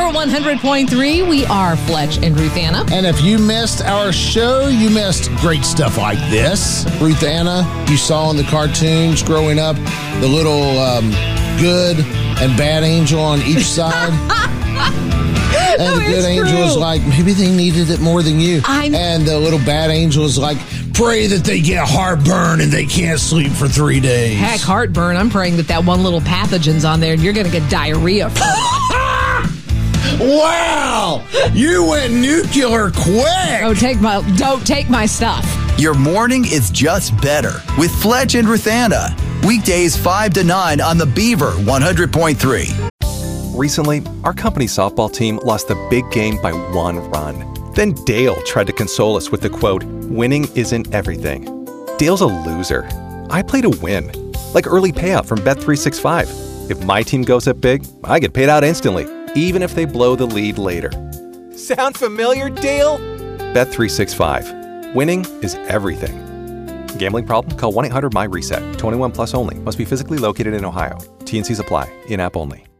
100.3. We are Fletch and Ruth Anna. And if you missed our show, you missed great stuff like this. Ruth Anna, you saw in the cartoons growing up, the little good and bad angel on each side. And the good angel is like, maybe they needed it more than you. And the little bad angel is like, pray that they get heartburn and they can't sleep for 3 days. Heck, heartburn. I'm praying that one little pathogen's on there and you're going to get diarrhea from it. Wow! You went nuclear quick! Don't take my stuff. Your morning is just better with Fletch and Ruth Anna. Weekdays 5 to 9 on the Beaver 100.3. Recently, our company softball team lost the big game by 1 run. Then Dale tried to console us with the quote, "Winning isn't everything." Dale's a loser. I play to win, like early payout from Bet365. If my team goes up big, I get paid out instantly, even if they blow the lead later. Sound familiar, Dale? Bet365. Winning is everything. Gambling problem? Call 1-800-MY-RESET. 21 plus only. Must be physically located in Ohio. T&Cs apply. In-app only.